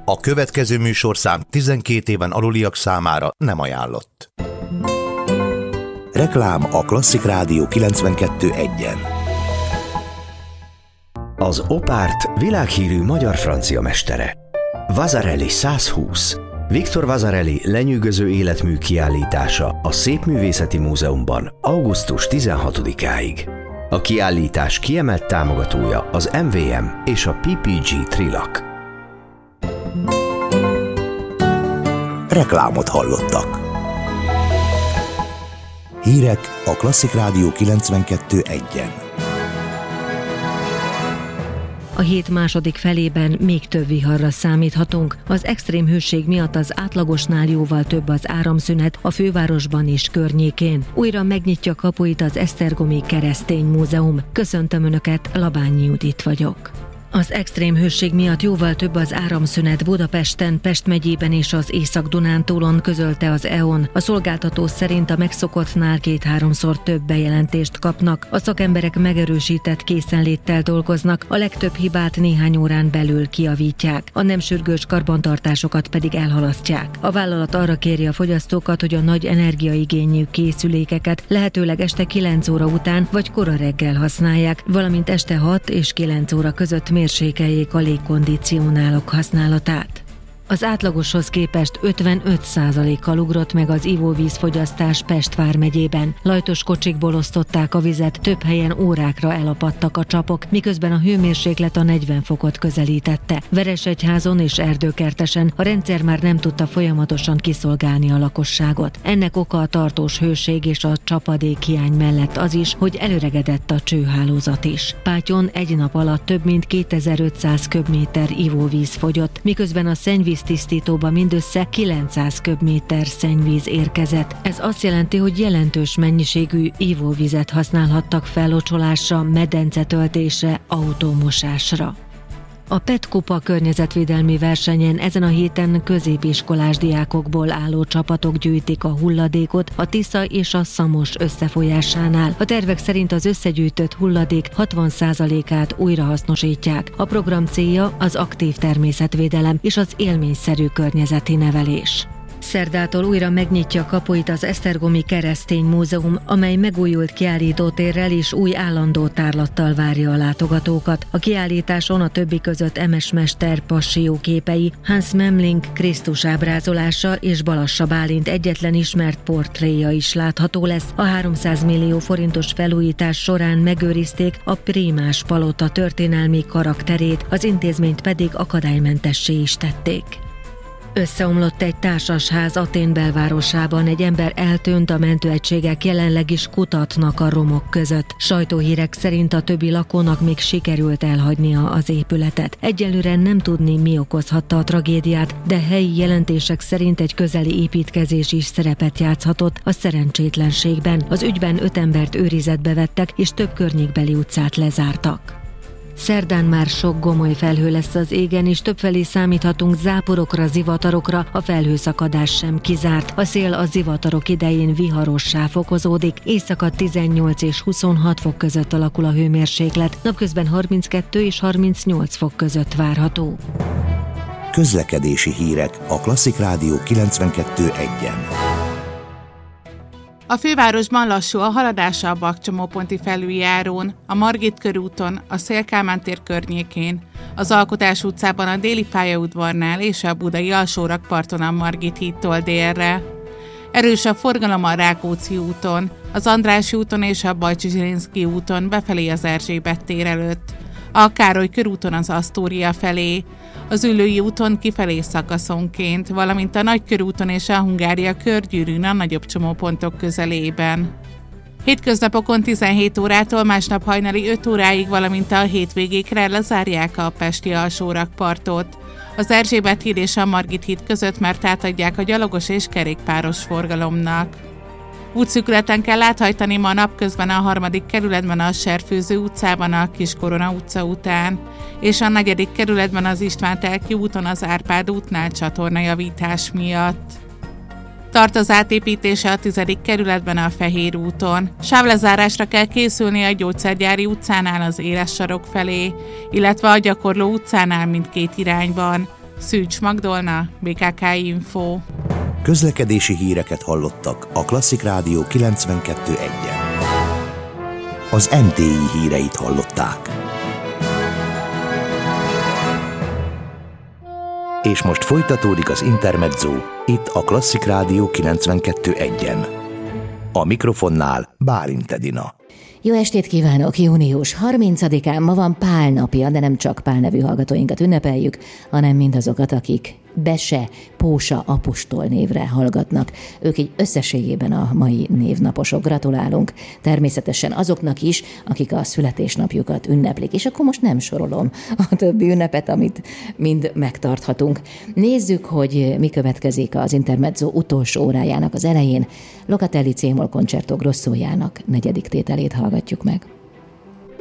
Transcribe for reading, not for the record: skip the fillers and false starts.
A következő műsorszám 12 éven aluliak számára nem ajánlott. Reklám a Klasszik Rádió 92.1-en. Az Opárt világhírű magyar-francia mestere. Vasarely 120. Viktor Vasarely lenyűgöző életmű kiállítása a Szépművészeti Múzeumban augusztus 16-áig. A kiállítás kiemelt támogatója az MVM és a PPG Trilak. Reklámot hallottak. Hírek a Klasszik Rádió 92.1-en. A hét második felében még több viharra számíthatunk. Az extrém hőség miatt az átlagosnál jóval több az áramszünet a fővárosban és környékén. Újra megnyitja kapuit az Esztergomi Keresztény Múzeum. Köszöntöm Önöket, Labányi Judit vagyok. Az extrém hőség miatt jóval több az áramszünet Budapesten, Pest megyében és az Észak-Dunántúlon, közölte az EON. A szolgáltató szerint a megszokottnál 2-3-szor több bejelentést kapnak. A szakemberek megerősített készenléttel dolgoznak, a legtöbb hibát néhány órán belül kijavítják, a nem sürgős karbantartásokat pedig elhalasztják. A vállalat arra kéri a fogyasztókat, hogy a nagy energiaigényű készülékeket lehetőleg este 9 óra után vagy kora reggel használják, valamint este 6 és 9 óra között mérsékeljék a légkondicionálók használatát. Az átlagoshoz képest 55%-kal ugrott meg az ivóvízfogyasztás Pest vármegyében. Lajtos kocsikból osztották a vizet, több helyen órákra elapadtak a csapok, miközben a hőmérséklet a 40 fokot közelítette. Veresegyházon és Erdőkertesen a rendszer már nem tudta folyamatosan kiszolgálni a lakosságot. Ennek oka a tartós hőség és a csapadékhiány mellett az is, hogy előregedett a csőhálózat is. Pátyon egy nap alatt több mint 2500 köbméter ivóvíz fogyott, miközben a szennyvíztisztítóba mindössze 900 köbméter szennyvíz érkezett. Ez azt jelenti, hogy jelentős mennyiségű ivóvizet használhattak fellocsolásra, medencetöltésre, autómosásra. A PET Kupa környezetvédelmi versenyen ezen a héten középiskolás diákokból álló csapatok gyűjtik a hulladékot a Tisza és a Szamos összefolyásánál. A tervek szerint az összegyűjtött hulladék 60%-át újrahasznosítják. A program célja az aktív természetvédelem és az élményszerű környezeti nevelés. Szerdától újra megnyitja kapuit az Esztergomi Keresztény Múzeum, amely megújult kiállítótérrel és új állandó tárlattal várja a látogatókat. A kiállításon a többi között Emes mester passió képei, Hans Memling Krisztus ábrázolása és Balassa Bálint egyetlen ismert portréja is látható lesz. A 300 millió forintos felújítás során megőrizték a Prímás palota történelmi karakterét, az intézményt pedig akadálymentessé is tették. Összeomlott egy társasház Atén belvárosában, egy ember eltűnt, a mentőegységek jelenleg is kutatnak a romok között. Sajtóhírek szerint a többi lakónak még sikerült elhagynia az épületet. Egyelőre nem tudni, mi okozhatta a tragédiát, de helyi jelentések szerint egy közeli építkezés is szerepet játszhatott a szerencsétlenségben. Az ügyben 5 embert őrizetbe vettek, és több környékbeli utcát lezártak. Szerdán már sok gomoly felhő lesz az égen, és többfelé számíthatunk záporokra, zivatarokra, a felhőszakadás sem kizárt. A szél a zivatarok idején viharossá fokozódik, éjszaka 18 és 26 fok között alakul a hőmérséklet, napközben 32 és 38 fok között várható. Közlekedési hírek a Klasszik Rádió 92.1-en. A fővárosban lassú a haladása a Bakcsomóponti felüljárón, a Margit körúton, a Széll-Kálmán tér környékén, az Alkotás utcában a Déli pályaudvarnál és a budai alsórakparton a Margit hídtól délre. Erős a forgalom a Rákóczi úton, az Andrássy úton és a Bajcsy-Zsilinszky úton befelé az Erzsébet tér előtt, a Károly körúton az Asztória felé, az Üllői úton kifelé szakaszonként, valamint a Nagykörúton és a Hungária körgyűrűn a nagyobb csomópontok közelében. Hétköznapokon 17 órától másnap hajnali 5 óráig, valamint a hétvégékre lezárják a pesti alsórakpartot. Az Erzsébet híd és a Margit híd között már átadják a gyalogos és kerékpáros forgalomnak. Útszűkületen kell áthajtani ma napközben a 3. kerületben a Serfőző utcában a Kiskorona utca után, és a 4. kerületben az István-Telki úton az Árpád útnál csatornajavítás miatt. Tart az átépítése a 10. kerületben a Fehér úton. Sávlezárásra kell készülni a Gyógyszergyári utcánál az Éles sarok felé, illetve a Gyakorló utcánál mindkét irányban, Szűcs Magdolna, BKK Info. Közlekedési híreket hallottak a Klasszik Rádió 92.1-en. Az MTI híreit hallották. És most folytatódik az Intermezzo, itt a Klasszik Rádió 92.1-en. A mikrofonnál Bálint Edina. Jó estét kívánok! Június 30-án ma van Pál napja, de nem csak Pál nevű hallgatóinkat ünnepeljük, hanem mindazokat, akik Bese, Pósa apostol névre hallgatnak. Ők így összességében a mai névnaposok. Gratulálunk természetesen azoknak is, akik a születésnapjukat ünneplik. És akkor most nem sorolom a többi ünnepet, amit mind megtarthatunk. Nézzük, hogy mi következik az Intermezzo utolsó órájának az elején. Locatelli C-moll Concerto Grossójának 4. tételét hallgatjuk meg.